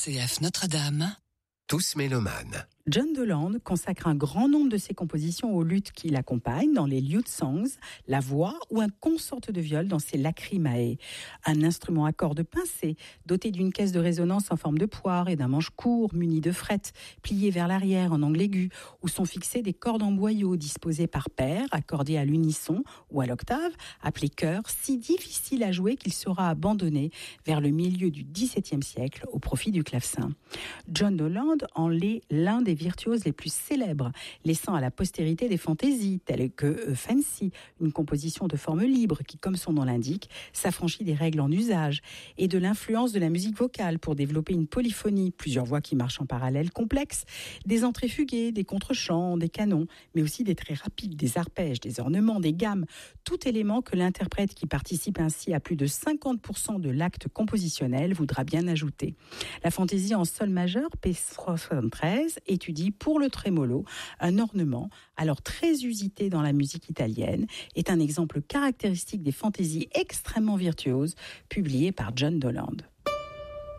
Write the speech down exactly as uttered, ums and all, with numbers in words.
C F Notre-Dame. Tous mélomanes. John Doland consacre un grand nombre de ses compositions aux luttes qui l'accompagnent dans les lute songs, la voix ou un consorte de viol dans ses lacrimae. Un instrument à cordes pincées, doté d'une caisse de résonance en forme de poire et d'un manche court muni de frettes, plié vers l'arrière en angle aigu, où sont fixées des cordes en boyau disposées par paire, accordées à l'unisson ou à l'octave, appelées chœurs, si difficile à jouer qu'il sera abandonné vers le milieu du dix-septième siècle au profit du clavecin. John Doland en est l'un des virtuoses les plus célèbres, laissant à la postérité des fantaisies telles que Fancy, une composition de forme libre qui, comme son nom l'indique, s'affranchit des règles en usage, et de l'influence de la musique vocale pour développer une polyphonie, plusieurs voix qui marchent en parallèle complexes, des entrées fuguées, des contre-chants, des canons, mais aussi des traits rapides, des arpèges, des ornements, des gammes, tout élément que l'interprète qui participe ainsi à plus de cinquante pour cent de l'acte compositionnel voudra bien ajouter. La fantaisie en sol majeur, P soixante-treize, étudie pour le trémolo, un ornement alors très usité dans la musique italienne, est un exemple caractéristique des fantaisies extrêmement virtuoses publiées par John Doland.